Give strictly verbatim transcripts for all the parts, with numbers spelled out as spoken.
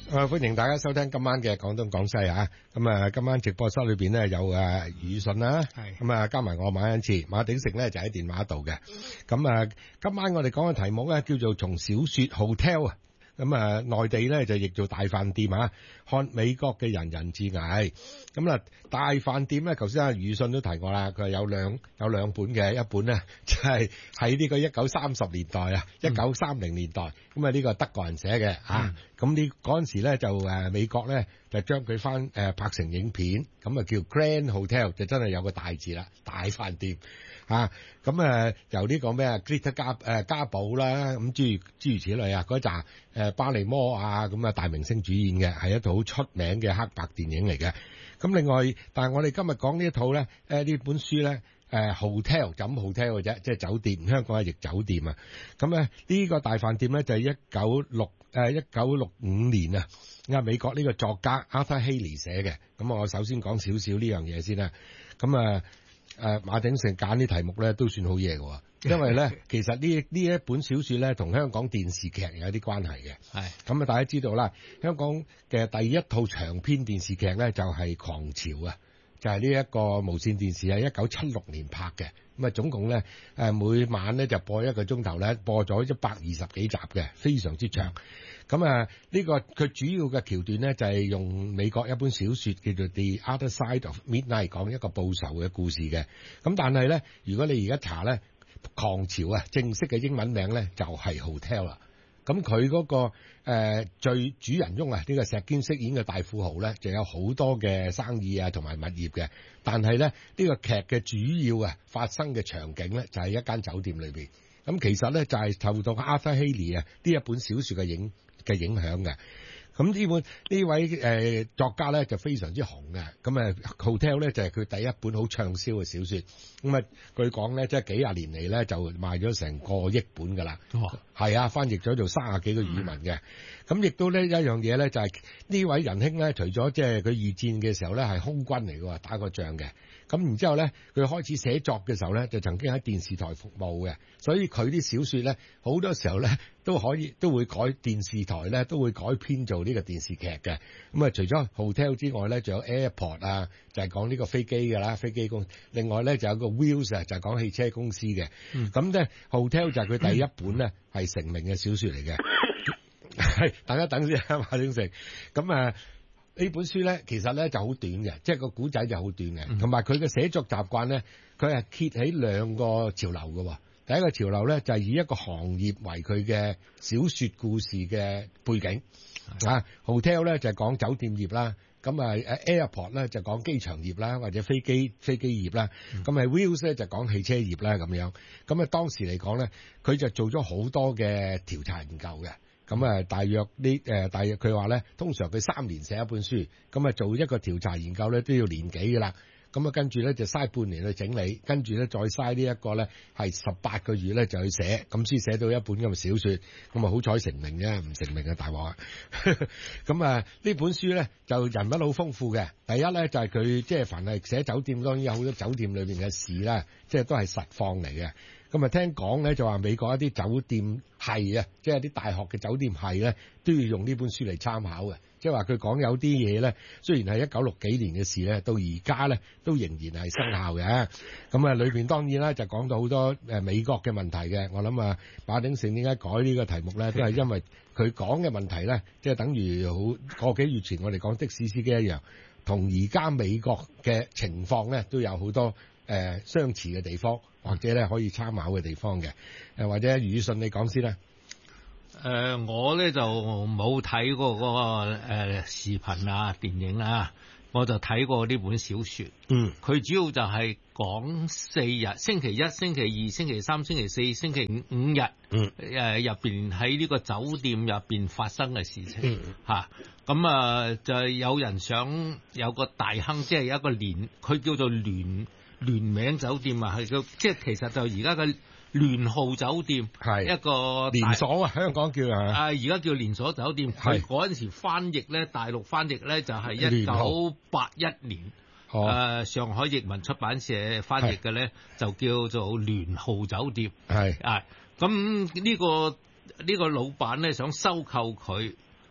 誒，歡迎大家收聽今晚嘅廣東廣西啊！咁啊，今晚直播室裏邊咧有誒余宇信啦，咁啊加埋我馬恩賜、馬鼎盛咧就喺電話度嘅。咁啊，今晚我哋講嘅題目咧叫做從小說 hotel 啊。咁啊，內地咧就譯做大飯店啊，看美國嘅人人自危。咁啊，大飯店咧，頭先阿余信都提過啦，佢係有兩有兩本嘅，一本咧就係喺呢個一九三十年代啊，一九三零年代，咁啊呢個德國人寫嘅啊，咁呢嗰陣時咧就誒美國咧就將佢翻誒拍成影片，咁啊叫 Grand Hotel， 就真係有個大字啦，大飯店。啊，咁誒由呢個咩啊 Greta 加誒嘉寶啦，咁諸如諸如此類啊，嗰扎誒巴利摩啊，咁啊大明星主演嘅，係一套好出名嘅黑白電影嚟嘅。咁另外，但係我哋今日講呢一套咧，誒呢本書咧，誒 hotel 就咁 hotel 嘅啫，即係酒店，香港係譯酒店啊。咁咧呢個大飯店咧就係一九六誒一九六五年啊，啊美國呢個作家 Arthur Haley 寫嘅。咁我首先講少少呢樣嘢先啦。咁啊。誒馬鼎盛揀啲題目咧都算好嘢嘅，因為咧其實呢呢一本小說咧同香港電視劇有啲關係嘅。係咁啊，大家知道啦，香港嘅第一套長篇電視劇咧就係《狂潮》啊，就係呢一個無線電視係一九七六年拍嘅。咁啊，總共咧誒每晚咧就播一個鐘頭咧，播咗一百二十幾集嘅，非常之長。咁啊，呢個佢主要嘅橋段咧就係用美國一本小說叫做《The Other Side of Midnight》，講一個報仇嘅故事嘅。咁但係咧，如果你而家查咧，狂潮啊，正式嘅英文名咧就係 hotel 啦。咁佢嗰個誒最主人翁啊，呢個石堅飾演嘅大富豪咧，就有好多嘅生意啊同埋物業嘅。但係咧，呢個劇嘅主要啊發生嘅場景咧就係一間酒店裏邊。咁其實咧就係受到 Arthur Haley 啊呢一本小說嘅影嘅影響嘅。咁呢本呢位誒、呃、作家咧就非常之紅嘅。咁啊 Hotel 咧就係佢第一本好暢銷嘅小說。咁啊據講咧即係幾廿年嚟咧就賣咗成個億本噶啦。係、哦、啊，翻譯咗做三十幾個語文嘅。咁亦都呢一樣嘢咧就係、是、呢位仁兄咧，除咗即係佢二戰嘅時候咧係空軍嚟嘅，打過仗嘅。咁然之後咧，佢開始寫作嘅時候咧，就曾經喺電視台服務嘅，所以佢啲小說咧，好多時候咧都可以都會改電視台咧都會改編做呢個電視劇嘅。咁啊，除咗 hotel 之外咧，仲有 airport 啊，就係講呢個飛機㗎啦，飛機公司。另外咧就有個 wheels 啊，就係講汽車公司嘅。咁咧 hotel 就係佢第一本咧係成名嘅小說嚟嘅。係，等一等先啊，馬鼎盛。咁啊。呢本書咧，其實咧就好短嘅，即係個古仔就好短嘅，同埋佢嘅寫作習慣咧，佢係揭起兩個潮流嘅。第一個潮流咧就係以一個行業為佢嘅小說故事嘅背景啊 ，hotel 咧就係講酒店業啦，咁啊 airport 咧就講機場業啦，或者飛機飛機業啦，咁啊 wheels 咧就講汽車業啦咁樣。咁啊當時嚟講咧，佢就做咗好多嘅調查研究嘅。咁啊，大約呢誒，大約佢話咧，通常佢三年寫一本書，咁啊做一個調查研究咧都要年幾噶啦，咁啊跟住咧就嘥半年去整理，跟住咧再嘥呢一個咧係十八個月咧就去寫，咁先寫到一本咁嘅小說，咁啊好彩成名啫，唔成名嘅大鑊啊！咁啊呢本書咧就人物好豐富嘅，第一咧就係佢即係凡係寫酒店，當然有好多酒店裏邊嘅事啦，即係都係實況嚟嘅。咁啊，聽講咧就話美國一啲酒店系啊，即係啲大學嘅酒店系咧，都要用呢本書嚟參考嘅。即係話佢講有啲嘢咧，雖然係一九六幾年嘅事咧，到而家咧都仍然係生效嘅。咁啊，裏邊當然啦就講到好多誒美國嘅問題嘅。我諗啊，馬鼎盛點解改呢個題目咧，都係因為佢講嘅問題咧，即係等於好個幾月前我哋講的士司機一樣，同而家美國嘅情況咧都有好多誒、呃、相似嘅地方。或者咧可以參考嘅地方嘅，誒或者余宇信你講先啦。 誒、呃、我咧就冇睇過嗰、那個誒、呃、視頻啊電影啊，我就睇過呢本小說。嗯，佢主要就係講四日，星期一、星期二、星期三、星期四、星期五五日。嗯，誒入邊喺呢個酒店入邊發生嘅事情。嗯，嚇咁啊就係有人想有個大亨，即係有一個聯，佢叫做聯。聯名酒店啊，係個即係其實就而家嘅聯號酒店，係一個連鎖啊，香港叫啊， 而家叫連鎖酒店。佢嗰陣時翻譯咧，大陸翻譯咧就係一九八一年，誒、呃、上海譯文出版社翻譯嘅咧就叫做聯號酒店。係啊，咁呢、呢個呢、呢個老闆咧想收購佢，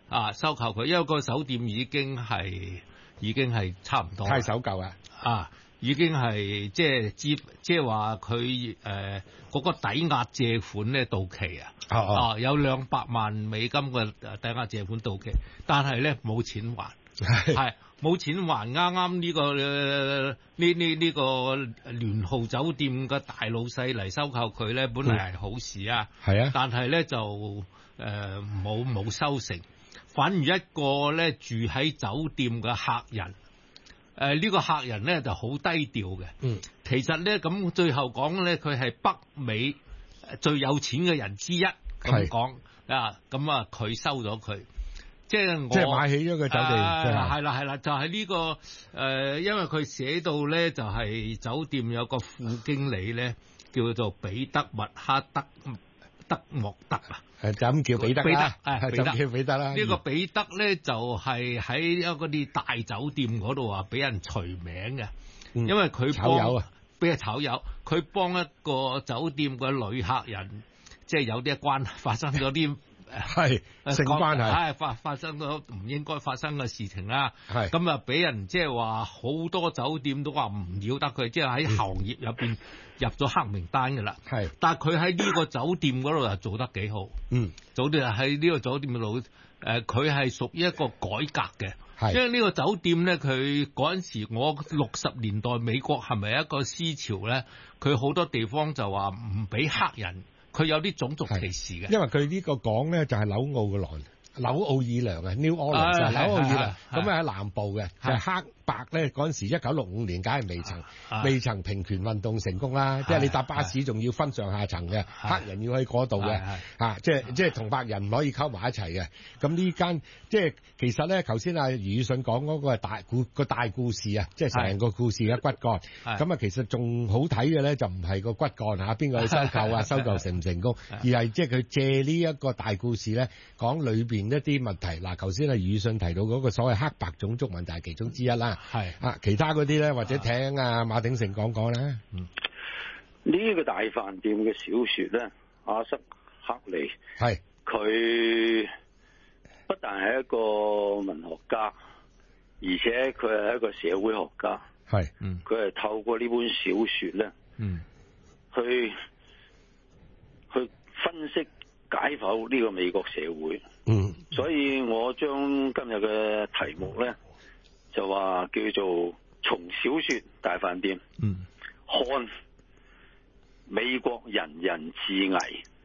啊收購佢，因為個酒店已經係已經係差唔多， 太守舊啦， 啊，已經係即係接即係話佢誒嗰個抵押借款咧到期啊， 哦哦啊有兩百萬美金嘅抵押借款到期，但係咧冇錢還，係冇錢還。啱啱呢個呢呢呢個聯豪酒店嘅大老細嚟收購佢咧，本嚟係好事啊， 係啊， 但係咧就誒冇冇收成。反而一個咧住喺酒店嘅客人，誒、呃、呢、這個客人咧就好低調嘅。 嗯，其實咧咁最後講咧，佢係北美最有錢嘅人之一咁講啊。咁啊，佢收咗佢，即係我即係買起咗個酒店。 係啦係啦，就係、是、呢、這個誒、呃，因為佢寫到咧就係、是、酒店有個副經理咧叫做彼得麥克德德莫德啊。 誒就咁叫彼得啦， 係就叫彼得啦。 呢個彼得咧就係喺一嗰啲大酒店嗰度啊，俾人除名嘅，因為佢炒友啊， 俾人炒友，佢幫一個酒店嘅女客人，即係有啲關發生咗啲係性關係， 係發發生咗唔應該發生嘅事情啦。 係咁啊，俾人即係話好多酒店都話唔要得佢，即係喺行業入邊入咗黑名單㗎啦。係，但係佢喺呢個酒店嗰度又做得幾好。嗯，酒店喺呢個酒店度，誒佢係屬於一個改革嘅。係，因為呢個酒店咧，佢嗰陣時我六十年代美國係咪一個思潮咧？佢好多地方就話唔俾黑人。佢有啲種族歧視嘅， 因為佢呢個港咧就係紐澳嘅來紐奧爾良啊 ，New Orleans 啊，紐奧爾良，咁啊喺南部嘅，就係黑白咧嗰陣時一九六五年，梗係未曾未曾平權運動成功啦，即係你搭巴士仲要分上下層嘅，黑人要喺嗰度嘅，啊，即係即係同白人唔可以溝埋一齊嘅。咁呢間即係其實咧，頭先阿余宇信講嗰個係大故個大故事啊，即係成個故事嘅骨幹。咁啊，其實仲好睇嘅咧，就唔係個骨幹嚇，邊個去收購啊，收購成唔成功，而係即係佢借呢一個大故事咧，講裏邊一啲問題。嗱，頭先阿余宇信提到嗰個所謂黑白種族問題係其中之一啦。係啊，其他嗰啲咧，或者聽啊馬鼎盛講講啦。嗯， 呢個大飯店嘅小說咧，阿瑟克利係佢不但係一個文學家，而且佢係一個社會學家。係，嗯，佢係透過呢本小說咧，嗯，去去分析解剖呢個美國社會。嗯，所以我將今日嘅題目咧，就話叫做從小說大飯店，嗯，看美國人人自危。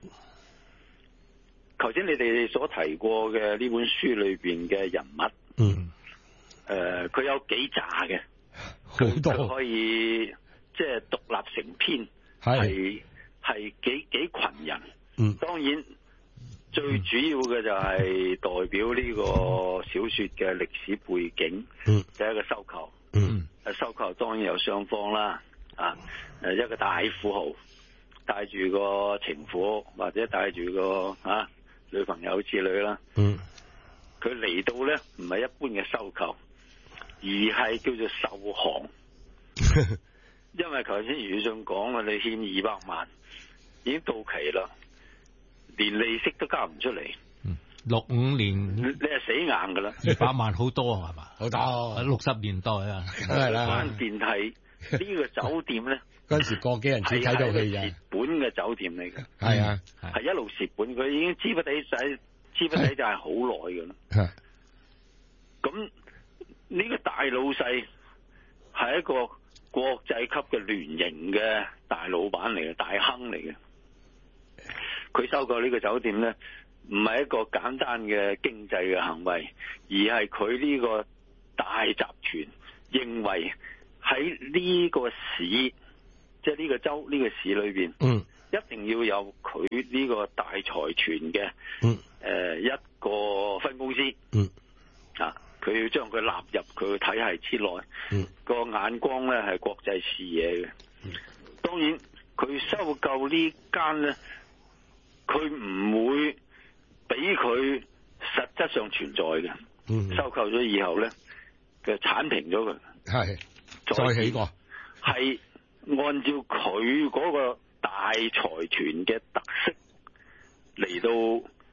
頭先你哋所提過嘅呢本書裏邊嘅人物，嗯，誒、呃，佢有幾紮嘅，好多可以即係獨立成篇，係係幾幾群人，嗯，當然。最主要嘅就係代表呢個小說嘅歷史背景，嗯，第一個收購，嗯，收購當然有雙方啦，啊，誒一個大富豪帶住個情婦或者帶住個啊女朋友之類啦，嗯，佢嚟到咧唔係一般嘅收購，而係叫做受降，因為頭先余宇信講啦，你欠二百萬已經到期啦。連利息都交唔出嚟， 嗯，六五年你係死硬噶啦， 二百萬好多係嘛？ 好多， 六十年代啊， 係啦。關鍵係呢個酒店咧， 嗰陣時個幾人先睇到戲嘅， 蝕本嘅酒店嚟嘅， 係啊， 係一路蝕本，佢已經資不抵債，資不抵債係好耐噶啦。咁呢個大老細係一個國際級嘅聯營嘅大老闆嚟嘅，大亨嚟嘅。佢收購呢個酒店呢，唔係一個簡單嘅經濟嘅行為，而係佢呢個大集團認為喺呢個市，即係呢個州呢個市裏邊，嗯，一定要有佢呢個大財團嘅，嗯，誒一個分公司，嗯，啊，佢要將佢納入佢嘅體系之內，嗯，個眼光呢係國際視野嘅，嗯，當然佢收購呢間呢。佢唔會俾佢實質上存在嘅，嗯，收購咗以後咧，嘅剷平咗佢， 係再起過， 係按照佢嗰個大財團嘅特色嚟到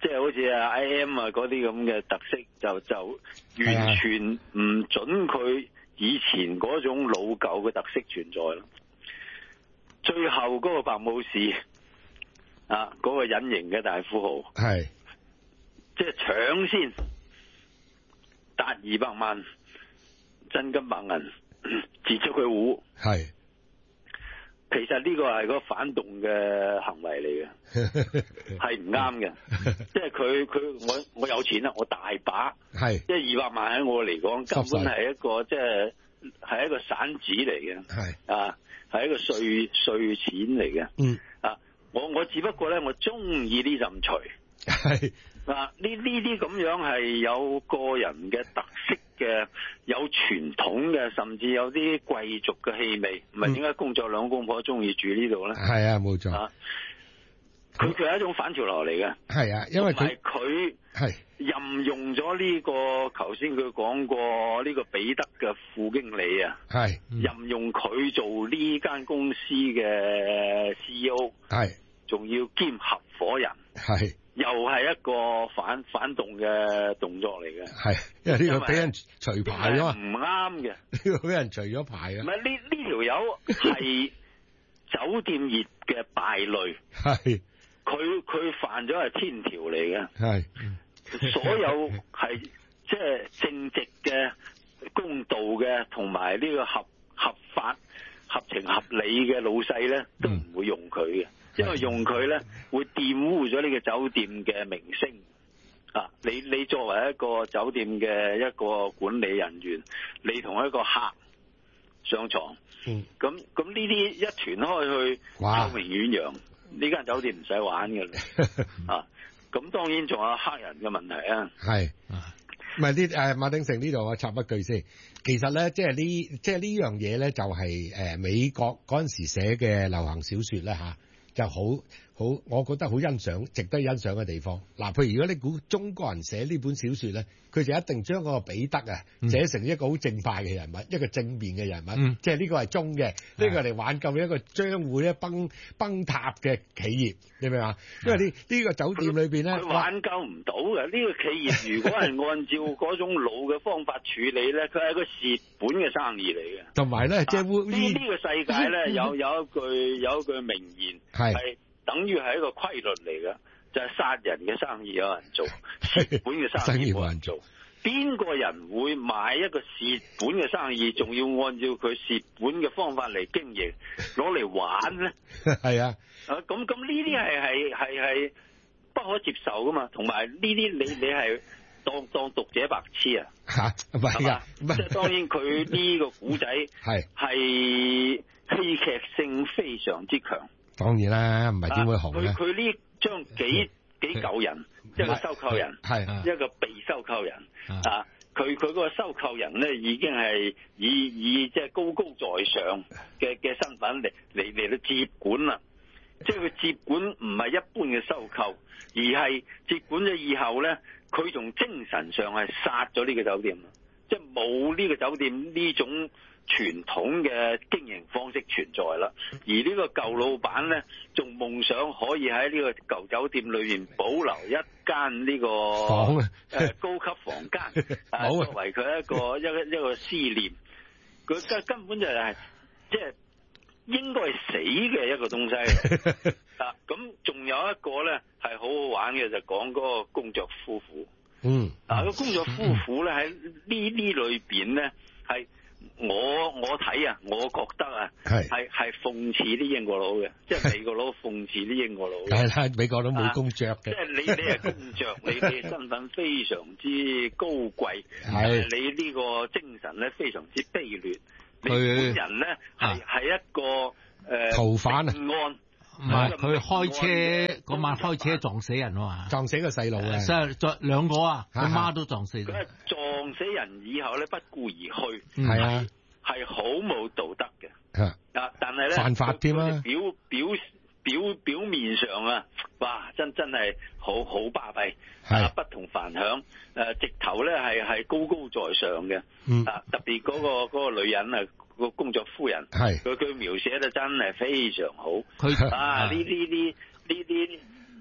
即係好似啊 I M 啊嗰啲咁嘅特色，就就完全唔准佢以前嗰種老舊嘅特色存在啦。最後嗰個白武士啊，嗰、嗰個隱形嘅大富豪， 係即係搶先達二百萬真金白銀截咗佢戶，係。其實呢個係個反動嘅行為嚟嘅，係唔啱嘅。即係佢佢我我有錢啦，我大把，係即係二百萬喺我嚟講根本係一個即係係一個散紙嚟嘅，係啊係一個稅稅錢嚟嘅。嗯啊，我我只不過咧，我中意呢陣除係啊呢呢啲咁樣係有個人嘅特色嘅，有傳統嘅，甚至有啲貴族嘅氣味，唔係點解工作兩公婆中意住呢度咧？ 係啊，冇錯。啊， 佢佢係一種反潮流嚟嘅。係啊，因為佢佢係任用咗呢個，頭先佢講過呢個彼得嘅副經理啊，係任用佢做呢間公司嘅 C E O， 係仲要兼合夥人，係。又係一個反反動嘅動作嚟嘅，係，因為呢個俾人除牌咗嘛，唔啱嘅，呢個俾人除咗牌嘅。唔係呢呢條友係酒店業嘅敗類，係，佢佢犯咗係天條嚟嘅，係，所有係即係正直嘅、公道嘅，同埋呢個合合法、合情合理嘅老細咧，都唔會用佢嘅。因為用佢咧會玷污咗呢個酒店嘅名聲啊！你你作為一個酒店嘅一個管理人員，你同一個客上床，嗯，咁咁呢啲一傳開去，臭名遠揚，呢間酒店唔使玩㗎啦啊！咁當然仲有黑人嘅問題啊，係，唔係啲誒馬鼎盛呢度我插一句先，其實咧即係呢即係呢樣嘢咧就係誒美國嗰陣時寫嘅流行小說啦吓。就好好，我覺得好欣賞，值得欣賞嘅地方。嗱，譬如如果你估中國人寫呢本小說咧，佢就一定將嗰個彼得啊寫成一個好正派嘅人物，嗯、一個正面嘅人物，嗯、即係呢個係忠嘅，呢、呢個嚟挽救一個將會咧崩崩塌嘅企業，你明唔明啊？因為呢呢個酒店裏邊咧，佢挽救唔到嘅呢個企業，如果係按照嗰種老嘅方法處理咧，佢係一個蝕本嘅生意嚟嘅。同埋咧，即係呢呢個世界咧有有一句有一句名言。係等於係一個規律嚟嘅，就係、是、殺人嘅生意有人做，蝕本嘅生意冇人做。邊個人會買一個蝕本嘅生意，仲要按照佢蝕本嘅方法嚟經營，攞嚟玩咧？係啊，啊咁咁呢啲係係係係不可接受噶嘛？同埋呢啲你你係當當讀者白痴啊？吓，唔係噶，即係當然佢呢個古仔係係戲劇性非常之強。當然啦，唔係點會紅咧？佢佢呢將幾幾嚿人，一個收購人，係一個被收購人啊！佢佢嗰個收購人咧，已經係以以即係高高在上嘅嘅身份嚟嚟嚟到接管啦。即係佢接管唔係一般嘅收購，而係接管咗以後咧，佢從精神上係殺咗呢個酒店，即係冇呢個酒店呢種傳統嘅經營方式存在啦，而呢個舊老闆咧，仲夢想可以喺呢個舊酒店裏面保留一間呢個房誒、呃、高級房間，啊、作為佢一個一個一個思念，佢根根本就係即係應該係死嘅一個東西啊！咁仲有一個咧係好好玩嘅，就講嗰個公爵夫婦。嗯，啊個公爵夫婦咧喺呢呢裏邊咧係。我我睇啊，我覺得啊，係係係諷刺啲英國佬嘅，即係美國佬諷刺啲英國佬。係啦，美國佬冇公爵嘅。即係你你係公爵，你嘅身份非常之高貴，係你呢個精神咧非常之卑劣。你本人咧係係一個誒逃犯啊。唔係佢開車嗰晚開車撞死人啊嘛，撞死個細路啊，撞兩個啊，佢媽都撞死咗。佢撞死人以後咧不顧而去，係啊，係好冇道德嘅。啊，但係咧犯法添啊！表表表表面上啊，哇，真真係好好巴閉，啊，不同凡響。誒，直頭咧係係高高在上嘅。啊，特別嗰個嗰個女人啊。個工作夫人係佢佢描寫得真係非常好，佢啊呢呢呢呢啲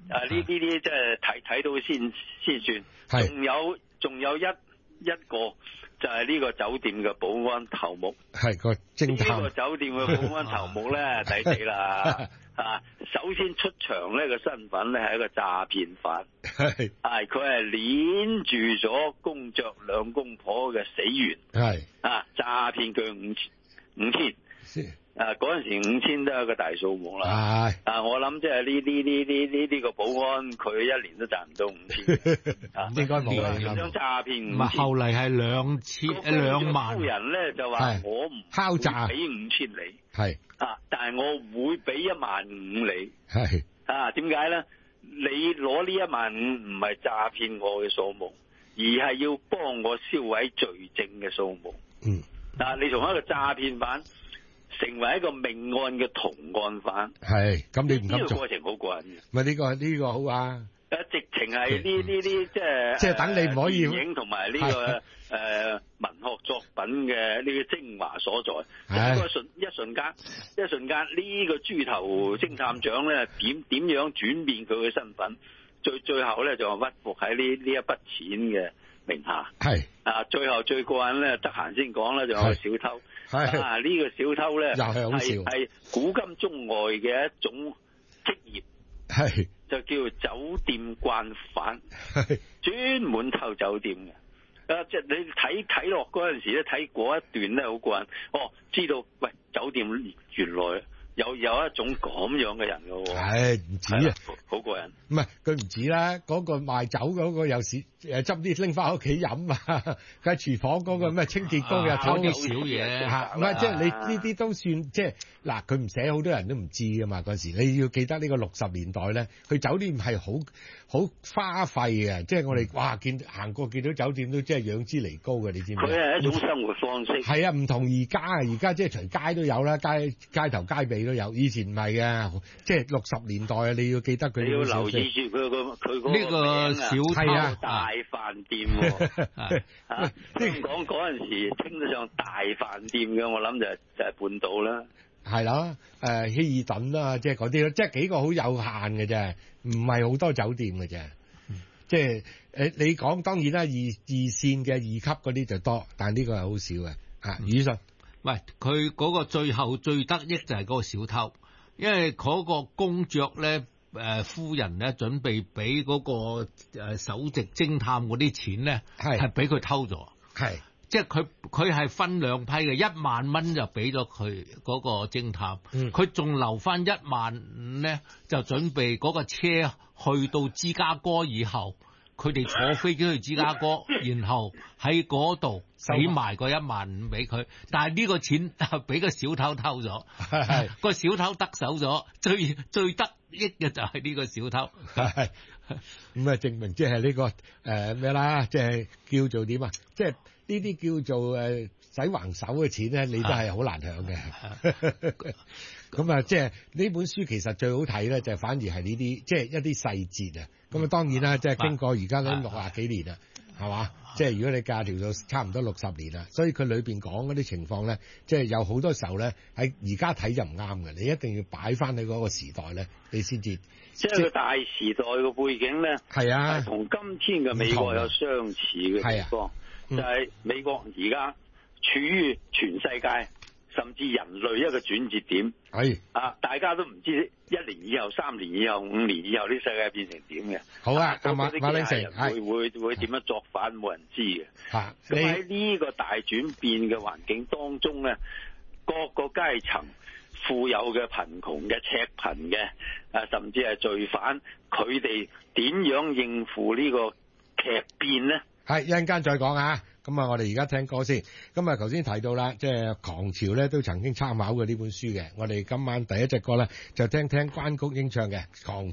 啊呢呢啲即係睇睇到先先算。仲有仲有一一個就係呢個酒店嘅保安頭目。係個偵探。呢個酒店嘅保安頭目咧抵死啦。啊，首先出場呢個身份咧係一個詐騙犯。係。係佢係鏈住咗公爵兩公婆嘅死緣。係。啊，詐騙佢五千五千。啊！嗰陣時五千都係一個大數目啦。係啊，我諗即係呢呢呢呢呢呢個保安，佢一年都賺唔到五千。啊，應該冇啦。點樣詐騙五千？唔係後嚟係兩千誒兩萬。夫人咧就話我唔敲詐俾五千你。係啊，但係我會俾一萬五你。係啊，點解咧？你攞呢一萬五唔係詐騙我嘅數目，而係要幫我銷毀罪證嘅數目。嗯。嗱，你從一個詐騙犯成為一個命案嘅同案犯，係咁你唔敢做。呢個過程好過癮嘅。唔係呢個呢個好啊。誒，直情係呢呢啲即係即係等你唔可以電影同埋呢個誒文學作品嘅呢個精華所在。一個瞬一瞬間，一瞬間呢個豬頭偵探長咧點點樣轉變佢嘅身份，最最後咧就屈服喺呢呢一筆錢嘅名下。係啊，最後最過癮咧，得閒先講咧，就有個小偷。係啊，呢個小偷咧係係古今中外嘅一種職業，係就叫做酒店慣犯，專門偷酒店嘅。啊，即係你睇睇落嗰陣時咧，睇嗰一段咧好過癮。哦，知道喂，酒店原來有有一種咁樣嘅人嘅喎。係唔止啊，好過癮。唔係佢唔止啦，嗰個賣酒嗰個有時誒執啲拎翻屋企飲啊，佢喺廚房嗰個咩清潔工又偷啲小嘢嚇，唔係即係你呢啲都算即係嗱，佢唔寫好多人都唔知噶嘛嗰時。你要記得呢個六十年代咧，佢酒店係好好花費嘅，即係我哋哇見行過見到酒店都即係仰之彌高嘅，你知唔知？佢係一種生活方式。係啊，唔同而家啊，而家即係隨街都有啦，街街頭街尾都有。以前唔係嘅，即係六十年代啊，你要記得佢。你要留意住佢個佢嗰個呢個小偷大飯店喎。啊，香港嗰陣時稱得上大飯店嘅，我諗就係就係半島啦。係啦，誒希爾頓啦，即係嗰啲咯，即係幾個好有限嘅啫，唔係好多酒店嘅啫。嗯、即係誒，你講當然啦，二二線嘅二級嗰啲就多，但係呢個係好少嘅。啊，宇信，喂，佢嗰個最後最得益就係嗰個小偷，因為嗰個公爵咧，誒夫人咧準備俾嗰個誒首席偵探嗰啲錢咧，係係俾佢偷咗，係。即係佢佢係分兩批嘅，一萬蚊就俾咗佢嗰個偵探，佢仲、嗯、留翻一萬五咧，就準備嗰個車去到芝加哥以後，佢哋坐飛機去芝加哥，然後喺嗰度俾埋個一萬五俾佢，但係呢個錢俾個小偷偷咗，個小偷得手咗，最最得益嘅就係呢個小偷。咁啊，證明即係呢個誒咩啦？即係叫做點啊？即係呢啲叫做誒使橫手嘅錢咧，你都係好難享嘅。咁啊，即係呢本書其實最好睇咧，就反而係呢啲即係一啲細節啊。咁啊，當然啦，即係經過而家嗰六廿幾年啦，係嘛？即係如果你價條數差唔多六十年啦，所以佢裏邊講嗰啲情況咧，即係有好多時候咧喺而家睇就唔啱嘅，你一定要擺翻喺嗰個時代咧，你先至。即係個大時代嘅背景咧，係啊，係同今天嘅美國有相似嘅地方，啊嗯、就係美國而家處於全世界甚至人類一個轉折點，係啊，大家都唔知一年以後、三年以後、五年以後啲世界變成點嘅。好啊，阿馬馬鼎盛會會會點樣作反，冇人知嘅。嚇，咁喺呢個大轉變嘅環境當中咧，各個階層。富有嘅、貧窮嘅、赤貧嘅，啊，甚至係罪犯，佢哋點樣應付呢個劇變呢？係一陣間再講啊！咁啊，我哋而家聽歌先。咁啊，頭先提到啦，即係狂潮咧，都曾經參考過呢本書嘅。我哋今晚第一隻歌咧，就聽聽關菊英唱嘅《狂潮》。